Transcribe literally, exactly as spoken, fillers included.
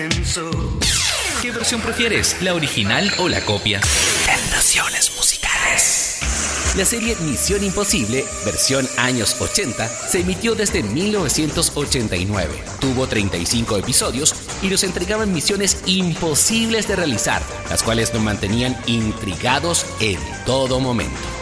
¿Qué versión prefieres, la original o la copia? Tentaciones musicales. La serie Misión Imposible, versión años ochenta, se emitió desde mil novecientos ochenta y nueve. Tuvo treinta y cinco episodios y nos entregaban misiones imposibles de realizar, las cuales nos mantenían intrigados en todo momento.